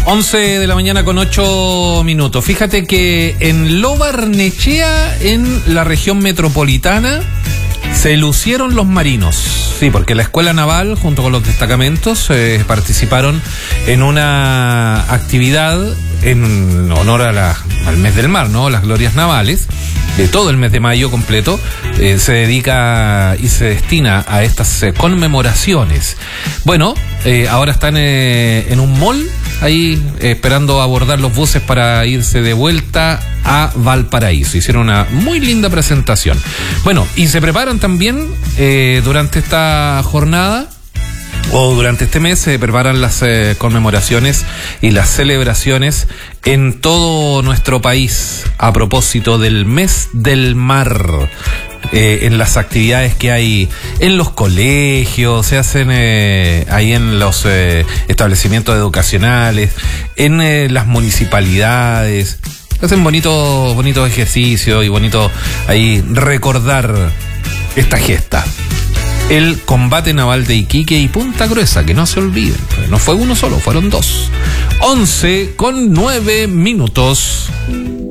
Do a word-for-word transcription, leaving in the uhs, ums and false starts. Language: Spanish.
once de la mañana con ocho minutos. Fíjate que en Lo Barnechea, en la región metropolitana, se lucieron los marinos. Sí, porque la Escuela Naval, junto con los destacamentos, eh, participaron en una actividad en honor a la, al mes del mar, ¿no? Las glorias navales. De todo el mes de mayo completo eh, se dedica y se destina a estas eh, conmemoraciones. Bueno, eh, ahora están eh, en un mall ahí eh, esperando abordar los buses para irse de vuelta a Valparaíso. Hicieron una muy linda presentación. Bueno, y se preparan también eh, durante esta jornada o durante este mes se preparan las eh, conmemoraciones y las celebraciones en todo nuestro país a propósito del mes del mar. Eh, en las actividades que hay en los colegios, se hacen eh, ahí en los eh, establecimientos educacionales, en eh, las municipalidades. Hacen bonitos bonitos ejercicios y bonito ahí recordar esta gesta. El combate naval de Iquique y Punta Gruesa, que no se olviden. No fue uno solo, fueron dos. once con nueve minutos.